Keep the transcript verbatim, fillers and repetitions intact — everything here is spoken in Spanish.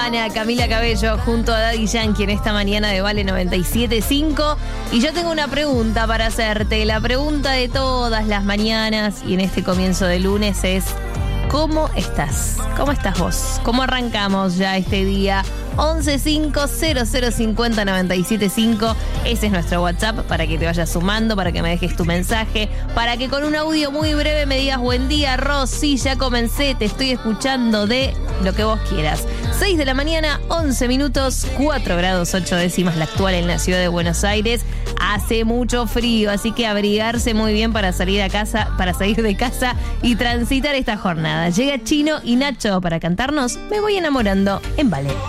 mañana, Camila Cabello junto a Daddy Yankee en esta mañana de Vale noventa y siete punto cinco. Y yo tengo una pregunta para hacerte. La pregunta de todas las mañanas y en este comienzo de lunes es: ¿cómo estás? ¿Cómo estás vos? ¿Cómo arrancamos ya este día? once cinco cero cero cincuenta noventa y siete cinco. Ese es nuestro WhatsApp para que te vayas sumando, para que me dejes tu mensaje, para que con un audio muy breve me digas: buen día, Ros, sí, ya comencé, te estoy escuchando, de lo que vos quieras. seis de la mañana, once minutos, cuatro grados ocho décimas la actual en la ciudad de Buenos Aires. Hace mucho frío, así que abrigarse muy bien para salir a casa, para salir de casa y transitar esta jornada. Llega Chino y Nacho para cantarnos Me voy enamorando en Vale.